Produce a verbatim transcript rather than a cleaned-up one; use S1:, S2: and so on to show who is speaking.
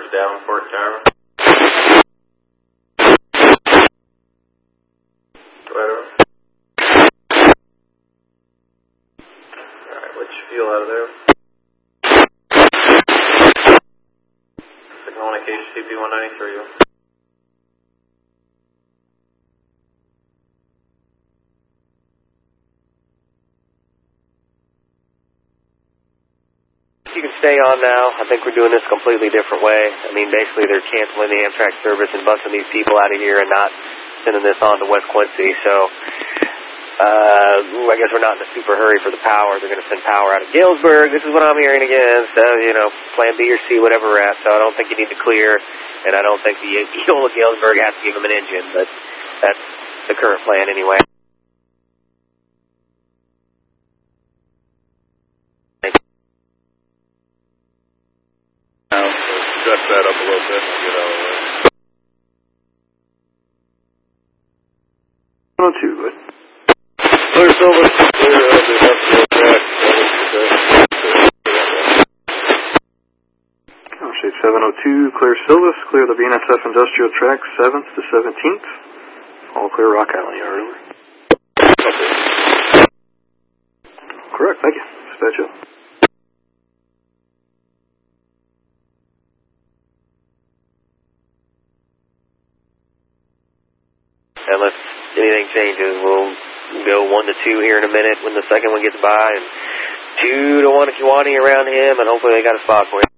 S1: Davenport Tower. Right over. Alright, what'd you feel out of there? Signal on a K H C P one ninety-three.
S2: You can stay on now. I think we're doing this a completely different way. I mean, basically they're canceling the Amtrak service and busting these people out of here and not sending this on to West Quincy. So uh, I guess we're not in a super hurry for the power. They're going to send power out of Galesburg. This is what I'm hearing again. So, you know, plan B or C, whatever we're at. So I don't think you need to clear, and I don't think the Eola Galesburg has to give them an engine, but that's the current plan anyway.
S3: Set that up a little bit and get out of the way.
S4: one oh two, good.
S3: Clear Silver, clear of the industrial track.
S4: Shade seven oh two, clear Silvis, clear the B N S F industrial track seventh to seventeenth. All clear Rock Island Yard, over. Correct, thank you. Dispatch up.
S2: Unless anything changes, we'll go one to two here in a minute when the second one gets by, and two to one if you want around him, and hopefully they got a spot for you.